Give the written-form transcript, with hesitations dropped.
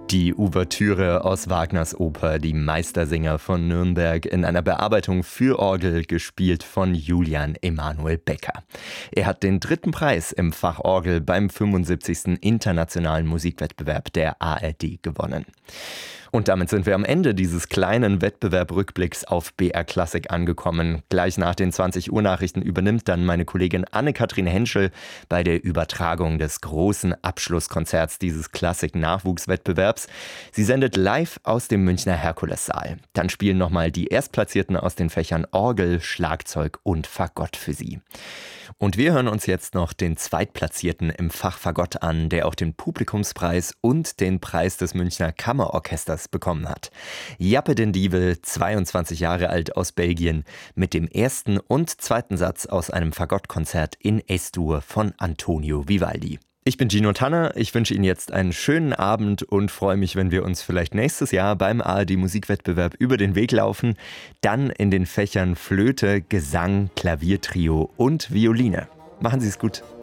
Die Ouvertüre aus Wagners Oper Die Meistersinger von Nürnberg in einer Bearbeitung für Orgel, gespielt von Julian Emanuel Becker. Er hat den 3. Preis im Fach Orgel beim 75. Internationalen Musikwettbewerb der ARD gewonnen. Und damit sind wir am Ende dieses kleinen Wettbewerbrückblicks auf BR Klassik angekommen. Gleich nach den 20 Uhr Nachrichten übernimmt dann meine Kollegin Anne-Kathrin Henschel bei der Übertragung des großen Abschlusskonzerts dieses Klassik-Nachwuchswettbewerbs. Sie sendet live aus dem Münchner Herkulessaal. Dann spielen nochmal die Erstplatzierten aus den Fächern Orgel, Schlagzeug und Fagott für Sie. Und wir hören uns jetzt noch den Zweitplatzierten im Fach Fagott an, der auch den Publikumspreis und den Preis des Münchner Kammerorchesters bekommen hat. Jappe den Dieve, 22 Jahre alt, aus Belgien, mit dem ersten und zweiten Satz aus einem Fagottkonzert in Es-Dur von Antonio Vivaldi. Ich bin Gino Tanner, ich wünsche Ihnen jetzt einen schönen Abend und freue mich, wenn wir uns vielleicht nächstes Jahr beim ARD-Musikwettbewerb über den Weg laufen, dann in den Fächern Flöte, Gesang, Klaviertrio und Violine. Machen Sie es gut.